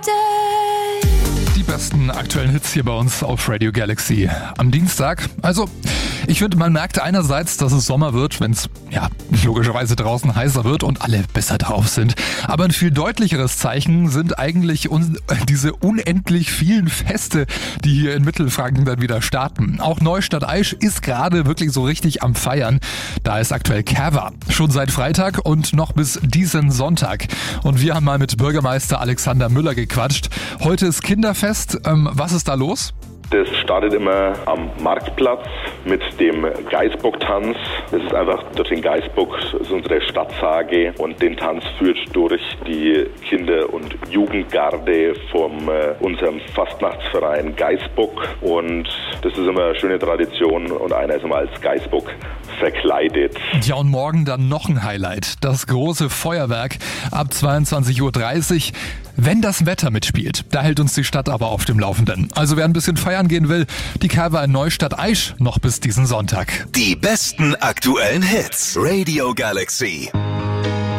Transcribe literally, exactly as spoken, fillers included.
Die besten aktuellen Hits hier bei uns auf Radio Galaxy am Dienstag. Also, ich finde, man merkt einerseits, dass es Sommer wird, wenn es ja logischerweise draußen heißer wird und alle besser drauf sind. Aber ein viel deutlicheres Zeichen sind eigentlich un- diese unendlich vielen Feste, die hier in Mittelfranken dann wieder starten. Auch Neustadt-Aisch ist gerade wirklich so richtig am Feiern. Da ist aktuell Kerwa. Schon seit Freitag und noch bis diesen Sonntag. Und wir haben mal mit Bürgermeister Alexander Müller gequatscht. Heute ist Kinderfest. Ähm, was ist da los? Das startet immer am Marktplatz mit dem Geißbock-Tanz. Das ist einfach durch den Geißbock, das ist unsere Stadtsage, und den Tanz führt durch die Kinder- und Jugendgarde von äh, unserem Fastnachtsverein Geißbock, und das ist immer eine schöne Tradition und einer ist immer als Geißbock verkleidet. Ja, und morgen dann noch ein Highlight, das große Feuerwerk ab zweiundzwanzig Uhr dreißig. Wenn das Wetter mitspielt, da hält uns die Stadt aber auf dem Laufenden. Also wer ein bisschen feiern gehen will, die Kerwa in Neustadt-Aisch noch bis diesen Sonntag. Die besten aktuellen Hits. Radio Galaxy.